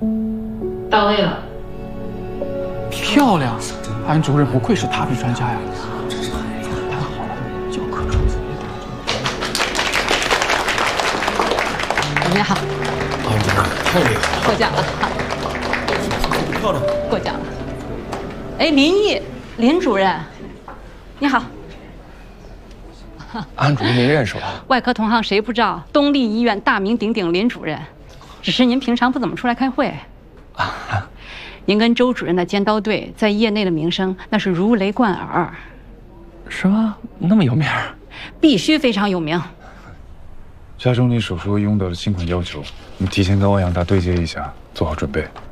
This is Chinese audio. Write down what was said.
到位了。 漂亮，安主任不愧是塔比专家呀！太好了，教科书。 你好， 安主任太厉害了， 获奖了， 漂亮， 获奖了。哎，林主任，你好。 安主任您认识我？ 外科同行谁不知道？东丽医院大名鼎鼎林主任，只是您平常不怎么出来开会。您跟周主任的尖刀队在业内的名声那是如雷贯耳。 是吗？那么有名？ 必须非常有名。 下周你手术拥到了新款要求，你提前跟欧阳达对接一下，做好准备。